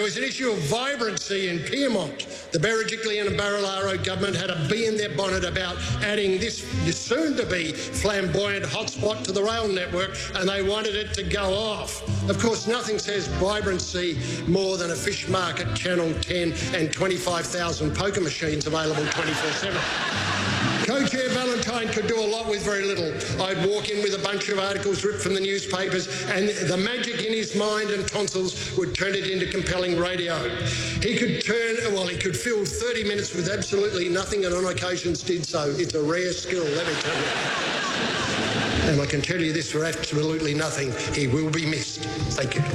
There was an issue of vibrancy in Pyrmont. The Berejiklian and Barilaro government had a bee in their bonnet about adding this soon-to-be flamboyant hotspot to the rail network, and they wanted it to go off. Of course, nothing says vibrancy more than a fish market, Channel 10 and 25,000 poker machines available 24/7. Co-Chair Valentine could do a lot with very little. I'd walk in with a bunch of articles ripped from the newspapers, and the magic in his mind and tonsils would turn it into compelling radio. He could fill 30 minutes with absolutely nothing, and on occasions did so. It's a rare skill, let me tell you. And I can tell you this for absolutely nothing. He will be missed. Thank you.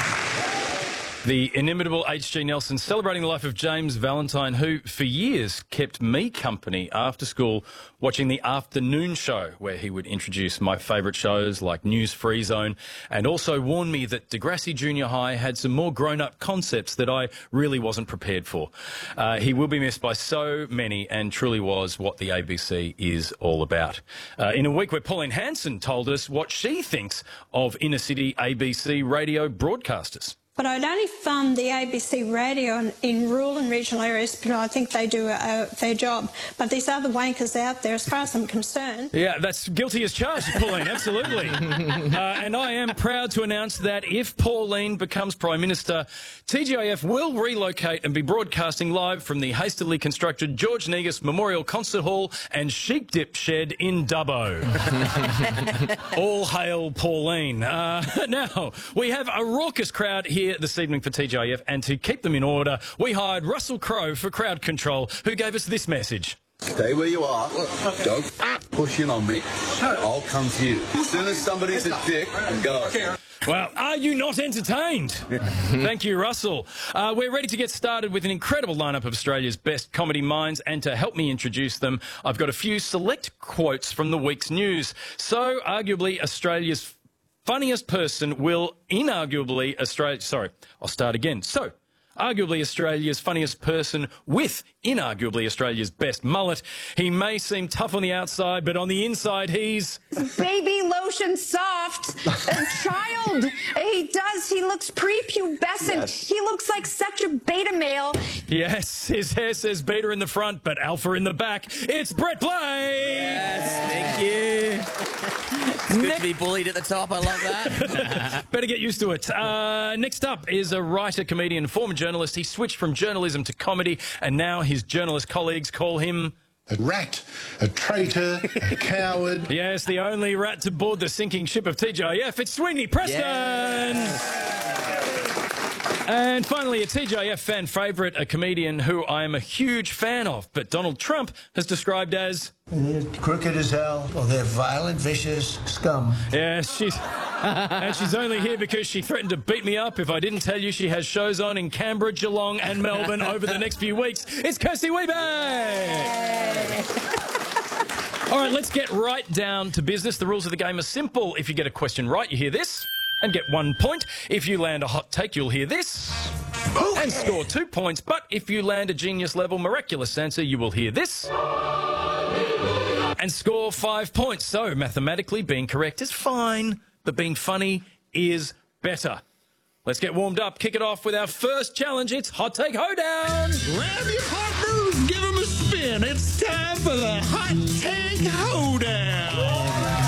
The inimitable H.G. Nelson celebrating the life of James Valentine, who for years kept me company after school watching the afternoon show, where he would introduce my favourite shows like News Free Zone, and also warn me that Degrassi Junior High had some more grown-up concepts that I really wasn't prepared for. He will be missed by so many, and truly was what the ABC is all about. In a week where Pauline Hanson told us what she thinks of inner-city ABC radio broadcasters. But I'd only fund the ABC radio in rural and regional areas because I think they do their job. But these other wankers out there, as far as I'm concerned... Yeah, that's guilty as charged, Pauline, absolutely. And I am proud to announce that if Pauline becomes Prime Minister, TGIF will relocate and be broadcasting live from the hastily constructed George Negus Memorial Concert Hall and Sheep Dip Shed in Dubbo. All hail Pauline. Now, we have a raucous crowd here this evening for TGIF, and to keep them in order, we hired Russell Crowe for crowd control, who gave us this message. Stay where you are. Don't push in on me. I'll come to you. As soon as somebody's a dick, go. Well, are you not entertained? Thank you, Russell. We're ready to get started with an incredible lineup of Australia's best comedy minds, and to help me introduce them, I've got a few select quotes from the week's news. So, arguably, Australia's funniest person will inarguably arguably Australia's funniest person with inarguably Australia's best mullet. He may seem tough on the outside, but on the inside he's... Baby lotion soft. A child. He looks prepubescent. Yes. He looks like such a beta male. Yes, his hair says beta in the front, but alpha in the back. It's Brett Blade! Yes, thank you. It's good to be bullied at the top. I love that. Better get used to it. Next up is a writer, comedian, former journalist. He switched from journalism to comedy, and now his journalist colleagues call him... a rat, a traitor, a coward. Yes, the only rat to board the sinking ship of TGIF. It's Sweeney Preston! Yes. And finally, a TGIF fan favourite, a comedian who I am a huge fan of, but Donald Trump has described as... they're crooked as hell, or they're violent, vicious scum. Yes, and she's only here because she threatened to beat me up if I didn't tell you she has shows on in Canberra, Geelong and Melbourne over the next few weeks. It's Kirsty Weebeck! All right, let's get right down to business. The rules of the game are simple. If you get a question right, you hear this and get 1 point. If you land a hot take, you'll hear this and score 2 points. But if you land a genius-level miraculous answer, you will hear this and score 5 points. So, mathematically, being correct is fine, but being funny is better. Let's get warmed up. Kick it off with our first challenge. It's Hot Take Hoedown. Grab your partners, give them a spin. It's time for the Hot Take Hoedown.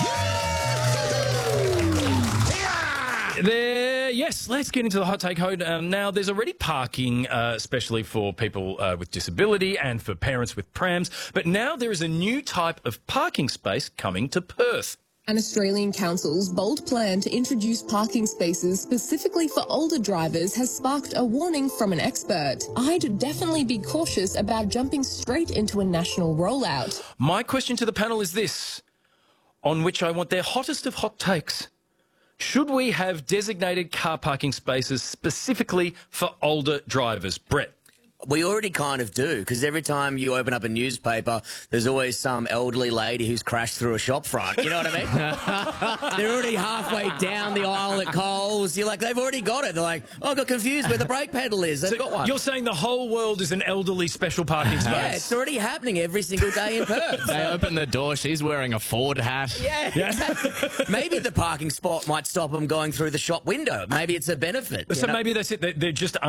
Yes, let's get into the Hot Take Hoedown. Now, there's already parking, especially for people with disability and for parents with prams, but now there is a new type of parking space coming to Perth. An Australian council's bold plan to introduce parking spaces specifically for older drivers has sparked a warning from an expert. I'd definitely be cautious about jumping straight into a national rollout. My question to the panel is this, on which I want their hottest of hot takes. Should we have designated car parking spaces specifically for older drivers? Brett. We already kind of do, because every time you open up a newspaper, there's always some elderly lady who's crashed through a shop front. You know what I mean? They're already halfway down the aisle at Coles. You're like, they've already got it. They're like, oh, I got confused where the brake pedal is. They've got one. You're saying the whole world is an elderly special parking space? Yeah, it's already happening every single day in Perth. They open the door, she's wearing a Ford hat. Yeah. Maybe the parking spot might stop them going through the shop window. Maybe it's a benefit. So maybe that's it. They're just